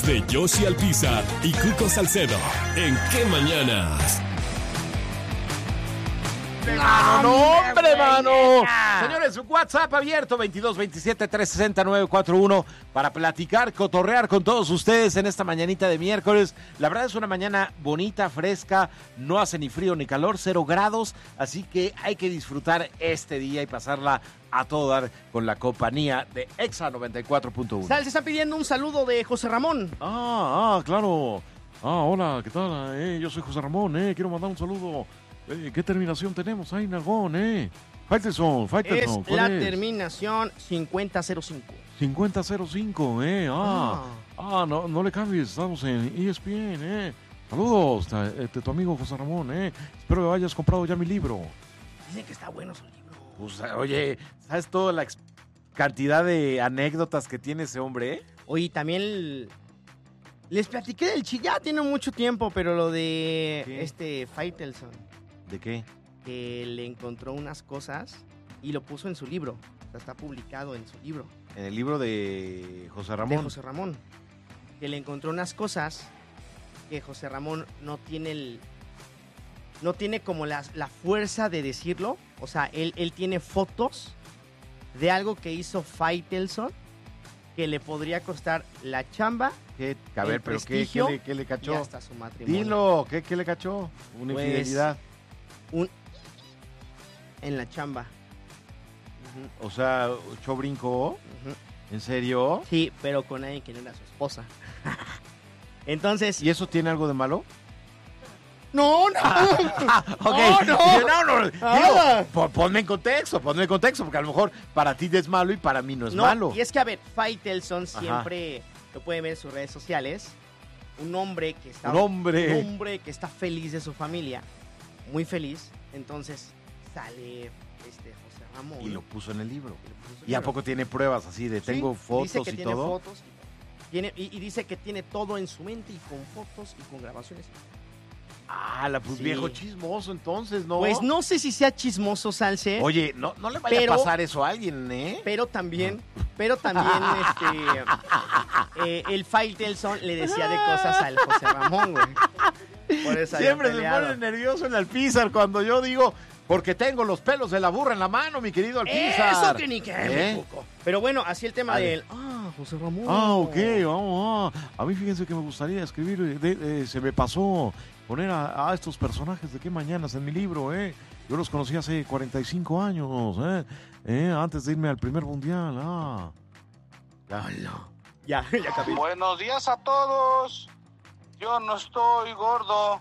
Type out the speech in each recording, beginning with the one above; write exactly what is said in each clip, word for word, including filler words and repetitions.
De Yoshi Alpizar y Cuco Salcedo. ¿En qué mañanas? ¡Mano, no, hombre, mano! Señores, WhatsApp abierto veintidós veintisiete trescientos sesenta nueve cuarenta y uno para platicar, cotorrear con todos ustedes en esta mañanita de miércoles. La verdad es una mañana bonita, fresca, no hace ni frío ni calor, cero grados, así que hay que disfrutar este día y pasarla a todo dar con la compañía de Exa noventa y cuatro punto uno. Sal, se está pidiendo un saludo de José Ramón. Ah, ah, claro. Ah, hola, ¿qué tal? Eh, yo soy José Ramón, eh, quiero mandar un saludo. Eh, ¿Qué terminación tenemos ahí, Nalgón, eh? Faitelson, Faitelson. Es la es? terminación cincuenta cero cinco. cincuenta cero cinco, eh. Ah, ah. ah no, no le cambies, estamos en E S P N, eh. Saludos de tu amigo José Ramón, eh. Espero que hayas comprado ya mi libro. Dicen que está bueno su libro. Pues, oye, ¿sabes toda la ex- cantidad de anécdotas que tiene ese hombre, eh? Oye, también el... les platiqué del chi, ya tiene mucho tiempo, pero lo de ¿Qué? este Faitelson. ¿De qué? Que le encontró unas cosas y lo puso en su libro. O sea, está publicado en su libro. En el libro de José Ramón. De José Ramón. Que le encontró unas cosas que José Ramón no tiene el... No tiene como la, la fuerza de decirlo. O sea, él, él tiene fotos de algo que hizo Faitelson que le podría costar la chamba. ¿Qué? A ver, pero ¿qué, qué, le, ¿qué le cachó? Y hasta su matrimonio. Dilo, ¿qué, qué le cachó? Una pues, infidelidad. Un... En la chamba. Uh-huh. O sea, ¿Cho brincó? Uh-huh. ¿En serio? Sí, pero con alguien que no era su esposa. Entonces... ¿Y eso tiene algo de malo? No, no. Ah, ok. No, no. no, no. Ah. Digo, ponme en contexto, ponme en contexto, porque a lo mejor para ti es malo y para mí no es no, malo. Y es que, a ver, Faitelson siempre, Ajá. lo pueden ver en sus redes sociales, un hombre que está... Un hombre. Un hombre que está feliz de su familia, muy feliz, entonces sale este José Ramón. Y lo puso en el libro. Y, ¿Y a poco tiene pruebas así de tengo sí, fotos dice que y tiene todo? Fotos y, tiene, y, y dice que tiene todo en su mente y con fotos y con grabaciones. Ah, la pues sí. Viejo chismoso entonces, ¿no? Pues no sé si sea chismoso, Salce. Oye, no, no le vaya pero, a pasar eso a alguien, ¿eh? Pero también, pero también, este, eh, el Faitelson le decía de cosas al José Ramón, güey. Por eso siempre se pone nervioso en el Alpizar cuando yo digo, porque tengo los pelos de la burra en la mano, mi querido Alpizar. Eso que ni que ¿Eh? Pero bueno, así el tema de él. Ah, José Ramón. Ah, ok, vamos. Ah. A mí fíjense que me gustaría escribir, de, de, se me pasó poner a, a estos personajes de qué mañanas en mi libro, ¿eh? Yo los conocí hace cuarenta y cinco años, ¿eh? ¿eh? Antes de irme al primer mundial, ah. Ya, no. ya, ya capí. Buenos días a todos. Yo no estoy gordo.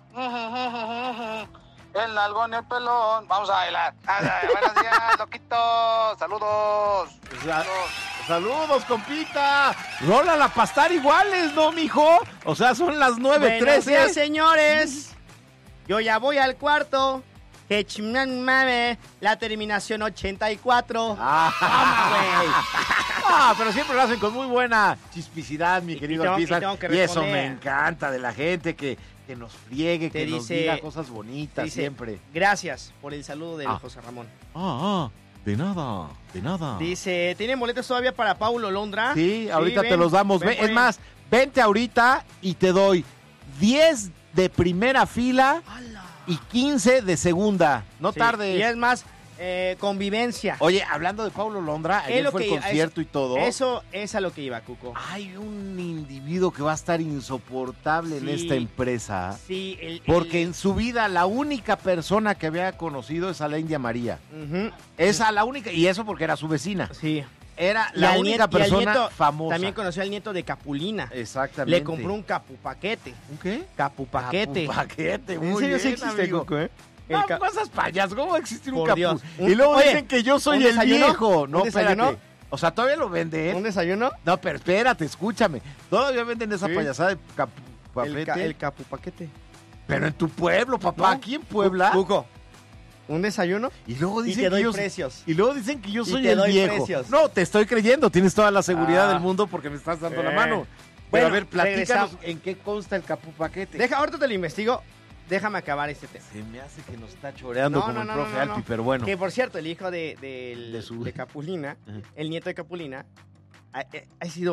El nalgón y el pelón. Vamos a bailar. Buenos días, loquito. Saludos. Saludos. Saludos, compita. Rola la pastar iguales, ¿no, mijo? O sea, son las nueve trece. Buenos días, señores. Yo ya voy al cuarto. Que chimame, la terminación ochenta y cuatro. Ah, ah, pero siempre lo hacen con muy buena chispicidad, mi y, querido Alpizar. Y, y eso me encanta de la gente que, que nos friegue, que dice, nos diga cosas bonitas dice, siempre. Gracias por el saludo de ah. José Ramón. Ah, ah. De nada, de nada. Dice, ¿tienen boletos todavía para Paulo Londra? Sí, ahorita sí, te ven, los damos. Ven, es más, vente ahorita y te doy diez de primera fila ¡Hala! Y quince de segunda. No sí, tardes. Y es más, eh, convivencia. Oye, hablando de Paulo Londra, ayer fue el concierto es, y todo. Eso es a lo que iba, Cuco. Hay un individuo que va a estar insoportable sí, en esta empresa. Sí. El, porque el... en su vida la única persona que había conocido es a la India María. Uh-huh. Esa la única, y eso porque era su vecina. Sí. Era la única nieto, persona nieto, famosa. También conoció al nieto de Capulina. Exactamente. Le compró un capupaquete. ¿Un qué? Capupaquete. Capupaquete, muy ¿En serio bien, sí existe, amigo? Cuco, eh? No, ca- cosas payas, ¿cómo va a existir un capú? Un, y luego oye, dicen que yo soy el viejo. No, espérate. O sea, ¿todavía lo venden? ¿Un desayuno? No, pero espérate, escúchame. Todavía venden esa ¿Sí? payasada de capupapete. El, ca- el capupaquete. Pero en tu pueblo, papá, no, aquí en Puebla. Cuco, ¿un desayuno? Y luego dicen y te doy que yo, precios. Y luego dicen que yo soy y te el doy viejo. Precios. No, te estoy creyendo, tienes toda la seguridad ah. del mundo porque me estás dando eh. la mano. Pero bueno, a ver, platícanos en qué consta el capupaquete. Deja, ahorita te lo investigo. Déjame acabar este tema. Se me hace que nos está choreando no, como no, el no, profe no, no, Alpi, no. pero bueno. Que por cierto, el hijo de, de, de, su... de Capulina, uh-huh. el nieto de Capulina, ha, ha sido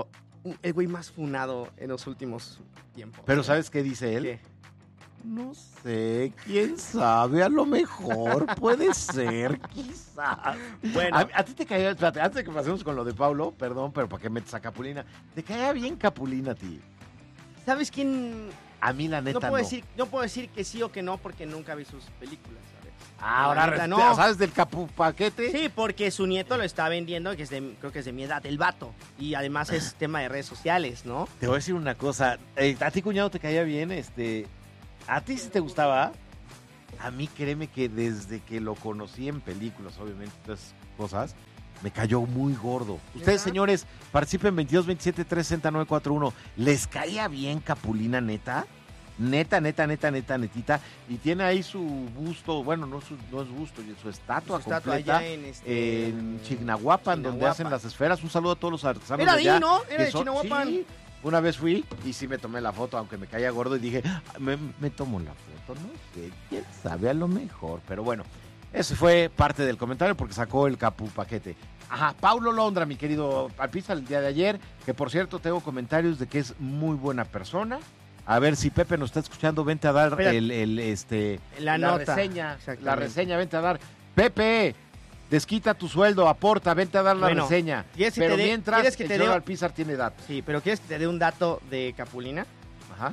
el güey más funado en los últimos tiempos. Pero ¿eh? ¿sabes qué dice él? ¿Qué? No sé, quién sabe, a lo mejor puede ser, quizás. Bueno. A, a ti te caía, espérate, antes de que pasemos con lo de Pablo, perdón, pero ¿para qué metes a Capulina? ¿Te caía bien Capulina a ti? ¿Sabes quién? A mí la No neta puedo, no. Decir, no puedo decir que sí o que no porque nunca vi sus películas, ¿sabes? Ah, ahora La neta, re- no. ¿sabes del Capu paquete? Sí, porque su nieto lo está vendiendo, que es de, creo que es de mi edad, el vato. Y además es tema de redes sociales, ¿no? Te voy a decir una cosa, eh, ¿a ti, cuñado, te caía bien? Este, ¿a ti sí te gustaba? A mí, créeme que desde que lo conocí en películas, obviamente, todas esas cosas, me cayó muy gordo. Ustedes, ¿Verdad? señores, participen veintidós veintisiete trescientos sesenta y nueve cuarenta y uno. ¿Les caía bien Capulina, neta? Neta, neta, neta, neta, netita. Y tiene ahí su busto, bueno, no, su, no es busto, su estatua Su estatua completa allá en, este, en Chignahuapan, donde Chignahuapan. hacen las esferas. Un saludo a todos los artesanos Era de de allá. ahí, ¿no? Era que de son- Chignahuapan. sí, una vez fui y sí me tomé la foto, aunque me caía gordo, y dije, "Ah, me, me tomo la foto, no sé, quién sabe, a lo mejor". Pero bueno, ese fue parte del comentario porque sacó el Capu paquete. Ajá, Paulo Londra, mi querido Alpizza, el día de ayer, que por cierto tengo comentarios de que es muy buena persona. A ver si Pepe nos está escuchando, vente a dar Espera. el, el, este, La nota. reseña, Exactamente. la reseña, vente a dar. Pepe, desquita tu sueldo, aporta, vente a dar la Bueno, reseña. ¿quieres que Pero te dé- mientras, quieres que el te señor dé- Alpizar tiene datos. Sí, pero ¿quieres que te dé un dato de Capulina? Ajá.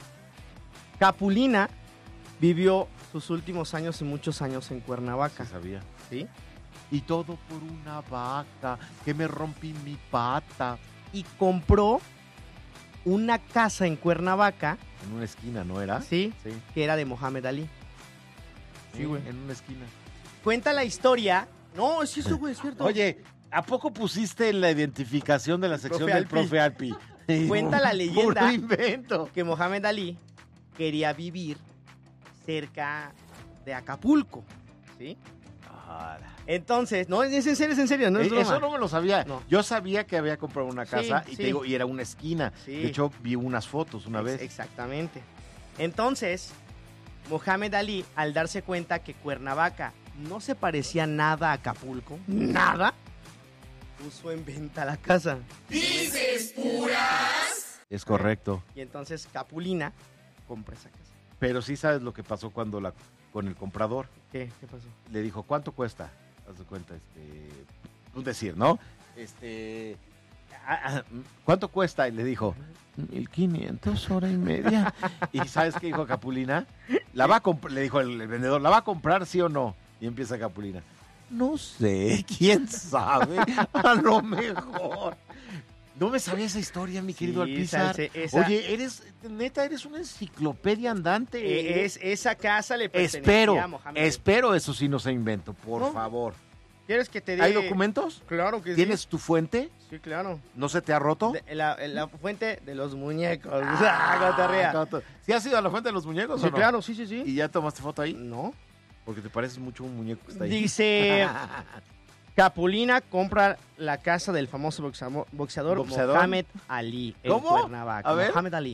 Capulina vivió sus últimos años y muchos años en Cuernavaca. Sí sabía. ¿Sí? Y todo por una vaca, que me rompí mi pata. Y compró una casa en Cuernavaca, En una esquina, ¿no era? ¿sí? Sí. Que era de Mohamed Ali. Sí, güey. En una esquina. Cuenta la historia. No, es eso, güey, es cierto. Oye, ¿a poco pusiste la identificación de la sección Profe del Alpi. profe Alpi? Cuenta la leyenda. Puro invento. que Mohamed Ali quería vivir cerca de Acapulco. ¿Sí? Entonces, no, es en serio, es en serio, no es Eh, broma. Eso no me lo sabía. No. Yo sabía que había comprado una casa Sí, y sí. te digo, y era una esquina. Sí. De hecho, vi unas fotos una Ex- vez. Exactamente. Entonces, Mohamed Ali, al darse cuenta que Cuernavaca no se parecía nada a Acapulco, nada, puso en venta la casa. Es correcto. Y entonces Capulina compra esa casa. Pero sí sabes lo que pasó cuando la con el comprador ¿Qué? ¿Qué pasó? le dijo, ¿cuánto cuesta? Haz de cuenta, este, un decir, ¿no? Este, ah, ah, ¿cuánto cuesta? Y le dijo, mil quinientos, hora y media. ¿Y sabes qué dijo Capulina? La va a comp- le dijo el, el vendedor, ¿la va a comprar sí o no? Y empieza Capulina, no sé, quién sabe, a lo mejor. No me sabía esa historia, mi querido Sí, Alpizar. esa- esa- Oye, eres, neta, eres una enciclopedia andante. Eh, es, esa casa le pertenecía Espero, a Mohamed Ali. espero eso sí no se invento, por No. favor. ¿Quieres que te dé? ¿Hay documentos? Claro que ¿Tienes tu fuente? sí. Sí, claro. ¿No se te ha roto? De- la, la fuente de los muñecos. Ah, cotorrea. coto- ¿Sí has ido a la fuente de los muñecos Sí, o no? claro, sí, sí, sí. ¿Y ya tomaste foto ahí? No. Porque te pareces mucho a un muñeco que está ahí. Dice, Capulina compra la casa del famoso boxeador, boxeador, ¿Boxeador? Mohamed Ali en ¿Cómo? Cuernavaca. A ver. Mohamed Ali.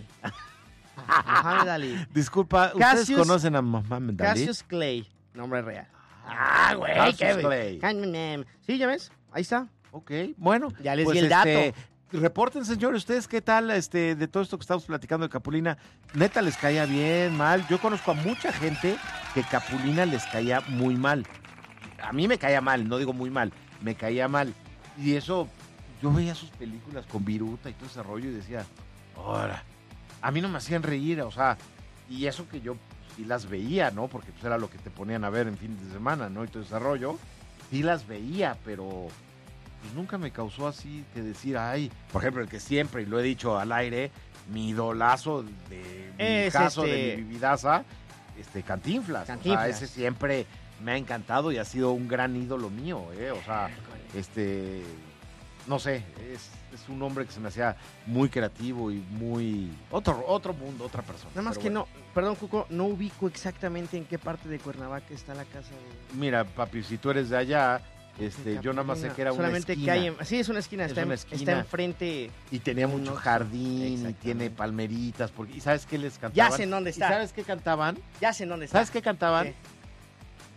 Mohamed Ali. Disculpa, ¿ustedes Cassius- conocen a Mohamed Ali? Cassius Clay, nombre real. Ah, güey, Cassius qué- Clay. Sí, ya ves, ahí está. Ok, bueno. Ya les pues, di el este, dato. Reporten, señores, ustedes qué tal este, de todo esto que estamos platicando de Capulina. Neta, les caía bien, mal. Yo conozco a mucha gente que Capulina les caía muy mal. A mí me caía mal, no digo muy mal, me caía mal. Y eso, yo veía sus películas con Viruta y todo ese rollo y decía, ahora, a mí no me hacían reír, o sea, y eso que yo sí las veía, ¿no? Porque pues era lo que te ponían a ver en fin de semana, ¿no? Y todo ese rollo. Sí las veía, pero pues nunca me causó así que decir, ay, por ejemplo, el que siempre, y lo he dicho al aire, mi idolazo de mi Es caso, este- de mi vividaza, este, Cantinflas. Cantinflas. O sea, ese siempre me ha encantado y ha sido un gran ídolo mío, ¿eh? O sea, este, no sé, es, es un hombre que se me hacía muy creativo y muy, otro, otro mundo, otra persona. Nada más Pero que bueno. no, perdón, Cuco, no ubico exactamente en qué parte de Cuernavaca está la casa de... Mira, papi, si tú eres de allá, este, de yo nada más sé Capulina. que era una Solamente esquina. que hay en- sí, es una esquina, Es está, una en- esquina. está enfrente. Y tenía mucho Uno- jardín y Exactamente. tiene palmeritas. Porque, ¿y sabes qué les cantaban? Ya sé en dónde ¿Y está. sabes qué cantaban? Ya sé en dónde está. ¿Sabes qué cantaban? ¿Qué?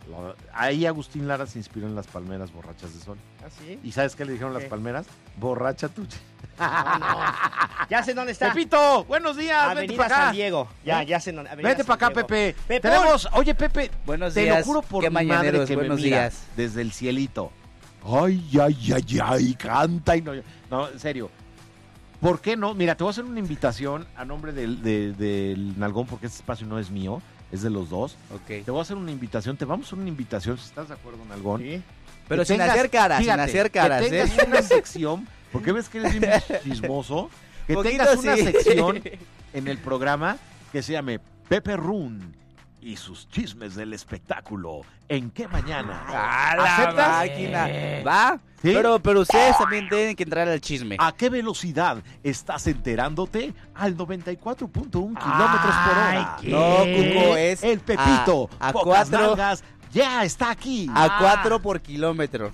Lo- Ahí Agustín Lara se inspiró en las palmeras borrachas de sol. ¿Ah, sí? ¿Y sabes qué le dijeron ¿Qué? las palmeras? Borracha tu... ch- Ah, no. Ya sé dónde está. Pepito, buenos días, vete Avenida para acá. San Diego. Ya, ¿Eh? ya sé dónde. Avenida Vete para acá, San Diego. Pepe. Pepón. Tenemos, oye, Pepe, Buenos te días. lo juro por qué mi madre mañaneros, que me buenos mira días. desde el cielito. Ay, ay, ay, ay, canta y no... No, en serio. ¿Por qué no? Mira, te voy a hacer una invitación a nombre del, de- del Nalgón, porque este espacio no es mío, es de los dos. Ok. Te voy a hacer una invitación, te vamos a hacer una invitación, si estás de acuerdo, Nalgón. Sí. Pero Que sin tengas- hacer caras, fíjate, sin hacer caras, que ¿eh? tengas una sección, porque ves que eres bien chismoso, que Poquito tengas una sí. sección en el programa que se llame Pepe Run y sus chismes del espectáculo. ¿En qué mañana? ¡A la ¿Aceptas? máquina! ¿Va? ¿Sí? Pero, pero ustedes también tienen que entrar al chisme. ¿A qué velocidad estás enterándote? Al noventa y cuatro punto uno kilómetros por hora. Ay, ¿qué? No, Cuco, es El Pepito, a, a pocas cuatro, nalgas, ya está aquí. a cuatro por kilómetro.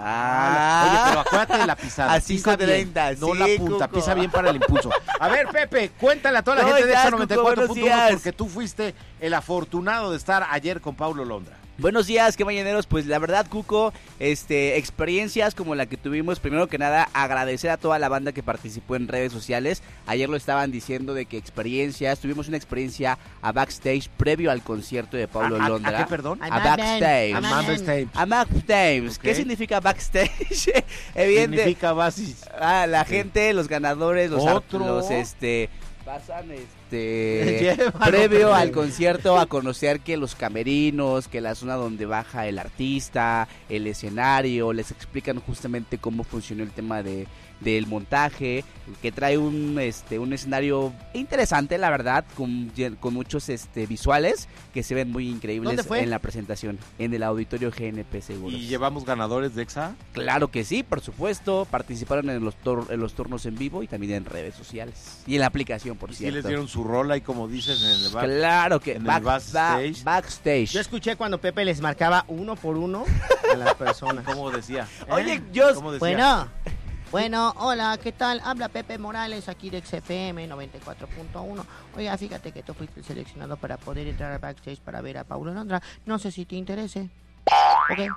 Ah, oye, pero acuérdate de la pisada. A Pisa cinco treinta, bien, no sí, la punta, Cuco. pisa bien para el impulso. A ver, Pepe, cuéntale a toda la ¿Cómo gente de estás, Exa Cuco? noventa y cuatro punto uno Buenos días. porque tú fuiste el afortunado de estar ayer con Paulo Londra. Buenos días, qué mañaneros. Pues la verdad, Cuco, este, experiencias como la que tuvimos. Primero que nada, agradecer a toda la banda que participó en redes sociales. Ayer lo estaban diciendo de que experiencias. Tuvimos una experiencia a backstage previo al concierto de Paulo ¿A, a- Londra. a qué, perdón? A backstage. A backstage. A backstage. ¿Qué Ok. significa backstage? Evidente. Significa basis. Ah, la Sí. gente, los ganadores, los, Otro. los este pasan este Llévalo, previo Pepe. al concierto a conocer que los camerinos, que la zona donde baja el artista, el escenario, les explican justamente cómo funcionó el tema de del montaje, que trae un este un escenario interesante, la verdad, con, con muchos este visuales que se ven muy increíbles ¿Dónde fue? en la presentación, en el auditorio G N P Seguros. ¿Y llevamos ganadores de Exa? Claro que sí, por supuesto. Participaron en los, tor- en los turnos en vivo y también en redes sociales. Y en la aplicación, por ¿Y si cierto. les dieron su rola y como dices en el bar? Claro que en el back- backstage. ba- backstage. Yo escuché cuando Pepe les marcaba uno por uno a las personas. ¿Cómo decía? Oye, yo... ¿Cómo decía? Bueno, bueno, hola, ¿qué tal? Habla Pepe Morales aquí de X F M noventa y cuatro punto uno. Oiga, fíjate que tú fuiste seleccionado para poder entrar al backstage para ver a Paulo Londra. No sé si te interese. Ok.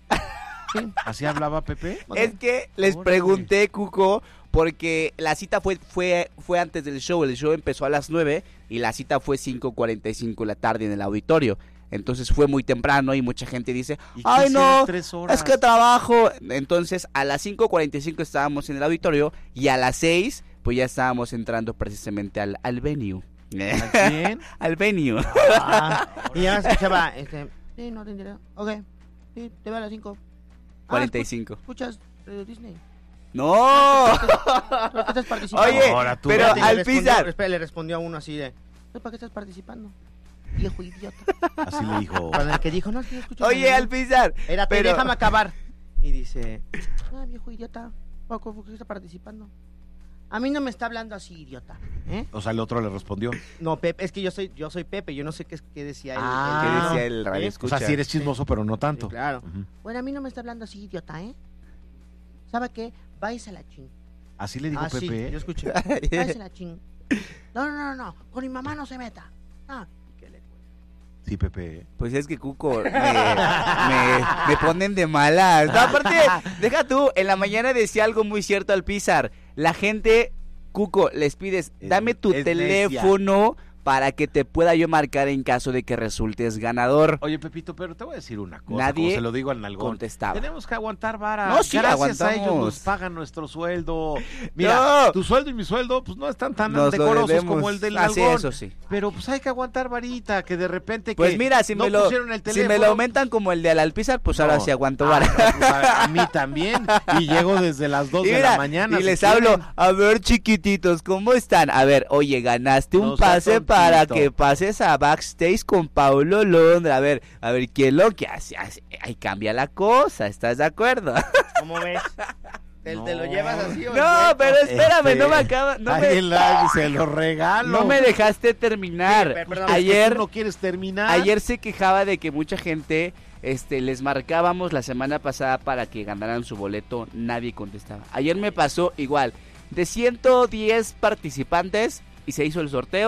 Sí. ¿Así hablaba Pepe? ok. Es que les Órale. pregunté, Cuco, porque la cita fue, fue, fue antes del show. El show empezó a las nueve y la cita fue cinco cuarenta y cinco de la tarde en el auditorio. Entonces fue muy temprano y mucha gente dice, ¿Y qué ay hicieron no, tres horas? es que trabajo. Entonces a las cinco cuarenta y cinco estábamos en el auditorio y a las seis pues ya estábamos entrando precisamente al, al venue. ¿A quién? Al venue. Ah, y ya escuchaba, este, Sí, no te interesa. Ok. Sí, te veo a las cinco. cuarenta y cinco. ¿Escuchas eh, Disney? ¡No! ¿Para qué estás participando? Oye, Ahora tú. pero Espérate, le al respondió- pisar. espera, le respondió a uno así de, ¿Para qué estás participando? Viejo idiota. Así le dijo. cuando el que dijo, no, es que yo escucho Oye, radio". al pisar. Era, pero- déjame acabar. Y dice, Ah, viejo idiota. ¿Para qué estás participando? A mí no me está hablando así, idiota. ¿Eh? O sea, el otro le respondió. no, Pepe, es que yo soy, yo soy Pepe, yo no sé qué, qué decía él. Ah. ¿Qué el- decía el radio ¿Eh? O escucha? sea, si eres chismoso, pero no tanto. Sí, claro. Ujú. Bueno, a mí no me está hablando así, idiota, ¿eh? ¿Sabe qué? Váyase a la ching. Así le dijo Ah, sí, Pepe. yo escuché. Váyase a la ching. No, no, no, no. Con mi mamá no se meta. Ah. Sí, Pepe. Pues es que Cuco, me, me, me ponen de malas. No, aparte, deja tú, en la mañana decía algo muy cierto al Pizar. La gente, Cuco, les pides, Es- dame tu es teléfono para que te pueda yo marcar en caso de que resultes ganador. Oye, Pepito, pero te voy a decir una cosa. Nadie como se lo digo al nalgón. Contestaba. Tenemos que aguantar vara. No, sí, Gracias a ellos aguantamos. nos pagan nuestro sueldo. Mira, No. tu sueldo y mi sueldo pues no están tan Nos lo decorosos debemos. como el del Ah, sí, nalgón. eso sí. Pero pues hay que aguantar varita, que de repente Pues que mira, si no me lo pusieron el si teléfono. me lo aumentan como el de al Alpizar, pues ahora No. sí aguanto Ah, vara. no, pues, a, a mí también. Y llego desde las dos Y de mira, la mañana. y si les quieren. hablo, a ver chiquititos, ¿cómo están? A ver, oye, ganaste un No seas pase tontito. para que pases a backstage con Paulo Londra. A ver, a ver, ¿quién lo que hace? hace? Ahí cambia la cosa, ¿estás de acuerdo? ¿Cómo ves? ¿Te, No. te lo llevas así o No, envuelto? pero espérame, Este, no me acaba, no Ahí me, en la- se lo regalo. no me dejaste terminar. Sí, per- perdón, Es que Ayer, tú no quieres terminar. ayer se quejaba de que mucha gente, este, les marcábamos la semana pasada para que ganaran su boleto, nadie contestaba. Ayer me pasó igual, de ciento diez participantes y se hizo el sorteo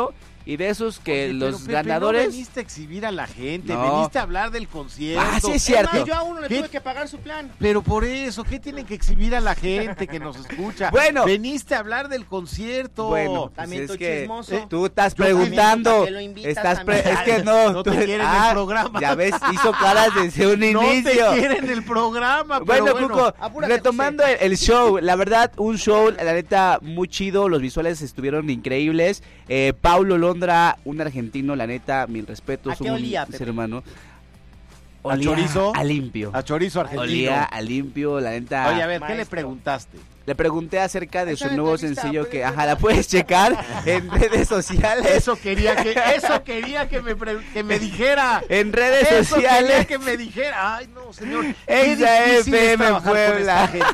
y de esos que Oye, los pero, Pepe, ganadores... No viniste a exhibir a la gente, No. veniste a hablar del concierto. Ah, sí es cierto. Además, yo a uno le ¿Qué? tuve que pagar su plan. Pero por eso, ¿qué tienen que exhibir a la gente que nos escucha? Bueno. Veniste a hablar del concierto. Bueno, También pues tú es que chismoso. eh, tú estás Yo preguntando, también, ¿para qué lo invitas estás pre- también? es que no, No tú- te quieren ah, el programa. Ya ves, hizo caras desde un no inicio. te quieren el programa, pero Bueno, bueno. Cuco, apúrate, retomando el, el show, la verdad, un show, la neta, muy chido, los visuales estuvieron increíbles. Eh, Paulo Londra, un argentino, la neta, mil respetos, ¿A qué un olía, ser Pepe? humano. ¿A Olía chorizo? a limpio. A chorizo argentino. Olía a limpio, la neta. Oye, a ver, ¿qué le Maestro. preguntaste? Le pregunté acerca de Ahí está su la nuevo entrevista, sencillo puedes que, verla. ajá, la puedes checar en redes sociales. Eso quería que, eso quería que me, pre- que me dijera. En redes Eso quería sociales. que me dijera. Ay, no, señor. Qué Exa difícil es F M trabajar con Puebla. esta gente.